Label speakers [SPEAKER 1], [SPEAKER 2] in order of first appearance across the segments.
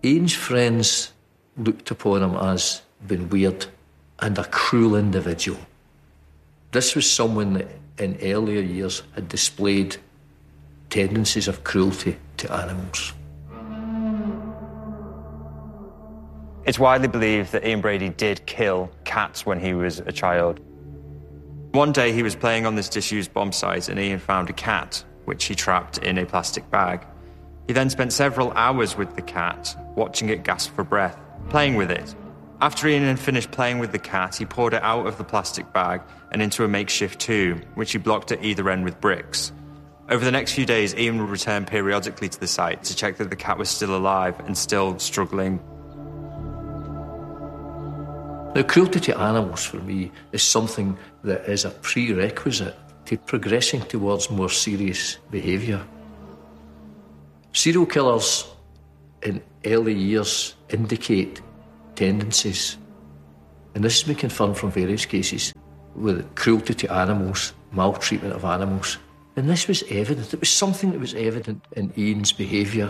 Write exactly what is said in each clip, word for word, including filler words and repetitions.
[SPEAKER 1] Ian's friends looked upon him as being weird and a cruel individual. This was someone that in earlier years had displayed tendencies of cruelty to animals.
[SPEAKER 2] It's widely believed that Ian Brady did kill cats when he was a child. One day he was playing on this disused bomb site and Ian found a cat, which he trapped in a plastic bag. He then spent several hours with the cat, watching it gasp for breath, playing with it. After Ian had finished playing with the cat, he poured it out of the plastic bag and into a makeshift tomb, which he blocked at either end with bricks. Over the next few days, Ian would return periodically to the site to check that the cat was still alive and still struggling.
[SPEAKER 1] Now, cruelty to animals, for me, is something that is a prerequisite to progressing towards more serious behaviour. Serial killers in early years indicate tendencies, and this has been confirmed from various cases, with cruelty to animals, maltreatment of animals, and this was evident. It was something that was evident in Ian's behaviour.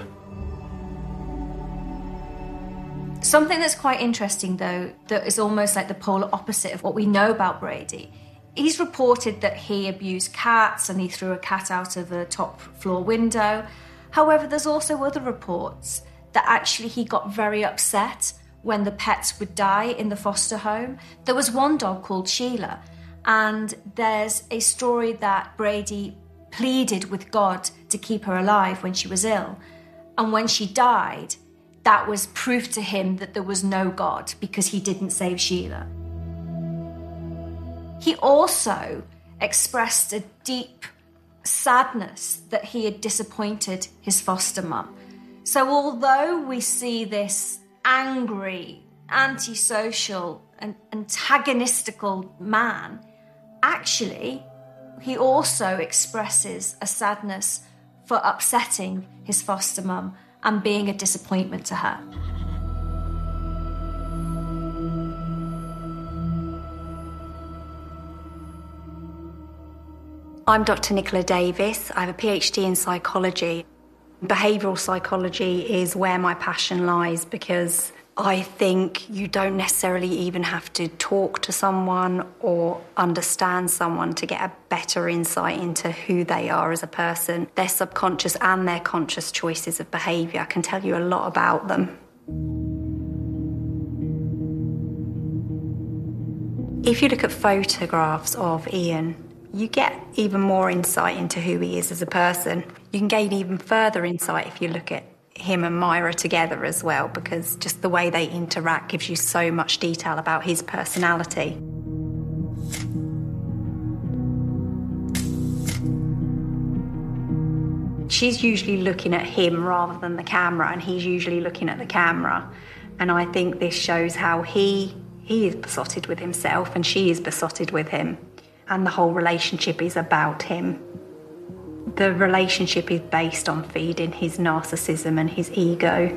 [SPEAKER 3] Something that's quite interesting, though, that is almost like the polar opposite of what we know about Brady. He's reported that he abused cats and he threw a cat out of a top floor window. However, there's also other reports that actually he got very upset when the pets would die in the foster home. There was one dog called Sheila, and there's a story that Brady pleaded with God to keep her alive when she was ill. And when she died, that was proof to him that there was no God because he didn't save Sheila. He also expressed a deep sadness that he had disappointed his foster mum. So although we see this angry, antisocial and antagonistical man, actually he also expresses a sadness for upsetting his foster mum and being a disappointment to her.
[SPEAKER 4] I'm Doctor Nicola Davis. I have a PhD in psychology. Behavioural psychology is where my passion lies because I think you don't necessarily even have to talk to someone or understand someone to get a better insight into who they are as a person. Their subconscious and their conscious choices of behaviour can tell you a lot about them. If you look at photographs of Ian, you get even more insight into who he is as a person. You can gain even further insight if you look at him and Myra together as well, because just the way they interact gives you so much detail about his personality. She's usually looking at him rather than the camera, and he's usually looking at the camera. And I think this shows how he, he is besotted with himself and she is besotted with him. And the whole relationship is about him. The relationship is based on feeding his narcissism and his ego.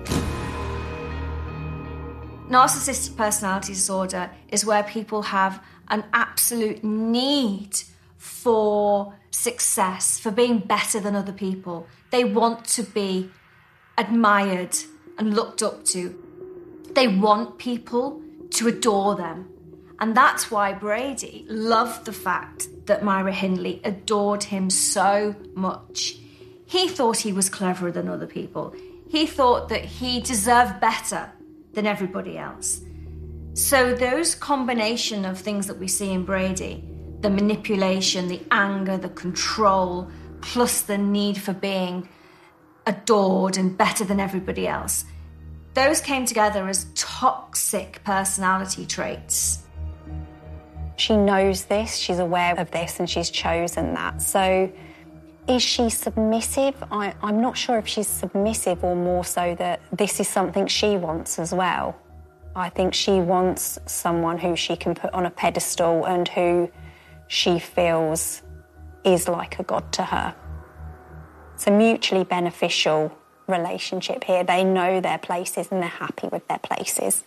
[SPEAKER 3] Narcissistic personality disorder is where people have an absolute need for success, for being better than other people. They want to be admired and looked up to. They want people to adore them. And that's why Brady loved the fact that Myra Hindley adored him so much. He thought he was cleverer than other people. He thought that he deserved better than everybody else. So those combination of things that we see in Brady, the manipulation, the anger, the control, plus the need for being adored and better than everybody else, those came together as toxic personality traits.
[SPEAKER 4] She knows this, she's aware of this, and she's chosen that. So is she submissive? I, I'm not sure if she's submissive or more so that this is something she wants as well. I think she wants someone who she can put on a pedestal and who she feels is like a god to her. It's a mutually beneficial relationship here. They know their places and they're happy with their places.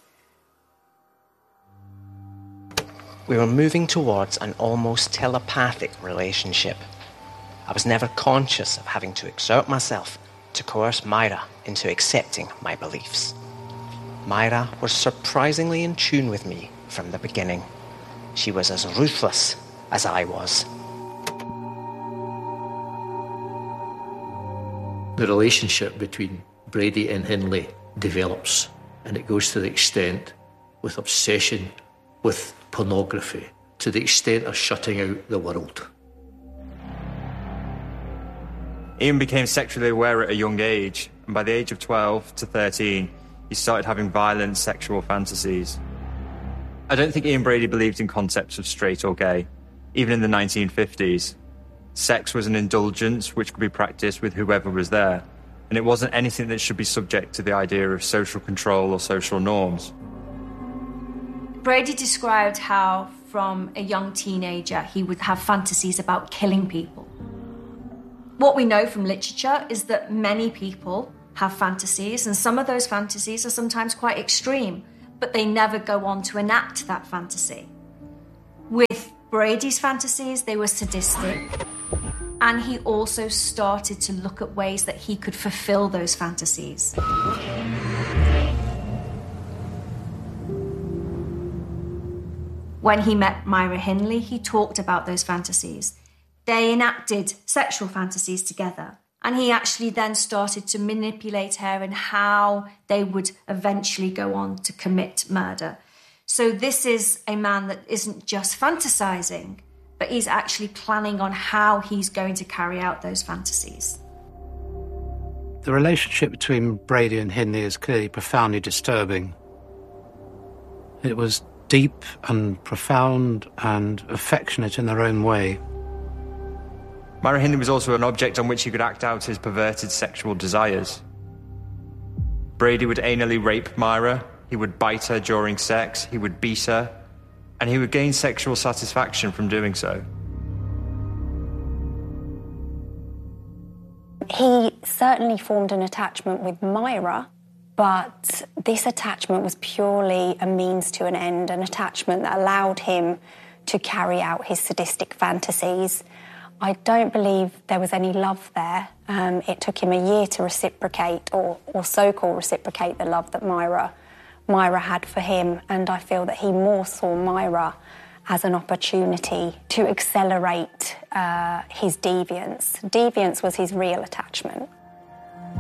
[SPEAKER 5] We were moving towards an almost telepathic relationship. I was never conscious of having to exert myself to coerce Myra into accepting my beliefs. Myra was surprisingly in tune with me from the beginning. She was as ruthless as I was.
[SPEAKER 1] The relationship between Brady and Hindley develops, and it goes to the extent with obsession with pornography, to the extent of shutting out the world.
[SPEAKER 2] Ian became sexually aware at a young age, and by the age of twelve to thirteen, he started having violent sexual fantasies. I don't think Ian Brady believed in concepts of straight or gay, even in the nineteen fifties. Sex was an indulgence which could be practiced with whoever was there, and it wasn't anything that should be subject to the idea of social control or social norms.
[SPEAKER 3] Brady described how, from a young teenager, he would have fantasies about killing people. What we know from literature is that many people have fantasies, and some of those fantasies are sometimes quite extreme, but they never go on to enact that fantasy. With Brady's fantasies, they were sadistic, and he also started to look at ways that he could fulfill those fantasies. When he met Myra Hindley, he talked about those fantasies. They enacted sexual fantasies together, and he actually then started to manipulate her and how they would eventually go on to commit murder. So this is a man that isn't just fantasizing, but he's actually planning on how he's going to carry out those fantasies.
[SPEAKER 6] The relationship between Brady and Hindley is clearly profoundly disturbing. It was deep and profound and affectionate in their own way.
[SPEAKER 2] Myra Hindley was also an object on which he could act out his perverted sexual desires. Brady would anally rape Myra, he would bite her during sex, he would beat her, and he would gain sexual satisfaction from doing so.
[SPEAKER 4] He certainly formed an attachment with Myra, but this attachment was purely a means to an end, an attachment that allowed him to carry out his sadistic fantasies. I don't believe there was any love there. Um, it took him a year to reciprocate, or, or so-called reciprocate, the love that Myra, Myra had for him, and I feel that he more saw Myra as an opportunity to accelerate uh, his deviance. Deviance was his real attachment.